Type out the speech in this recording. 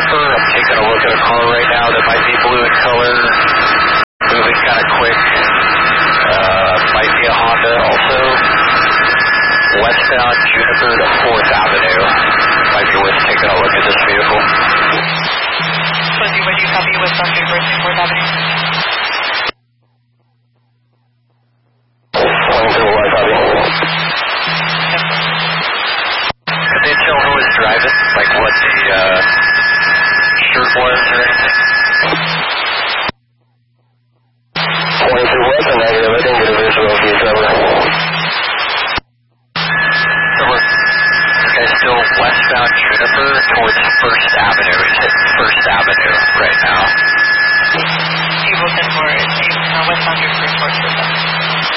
Juniper. I'm taking a look at a car right now that might be blue in color, moving kind of quick. Might be a Honda also. Westbound Juniper to 4th Avenue. Might be worth taking a look at this vehicle. Would you copy westbound Juniper to 4th Avenue? 101, copy.